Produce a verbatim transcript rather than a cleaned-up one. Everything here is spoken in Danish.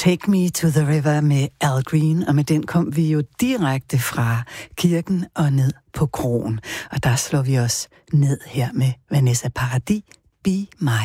Take Me to the River med Al Green, og med den kom vi jo direkte fra kirken og ned på kroen. Og der slår vi os ned her med Vanessa Paradis, Be My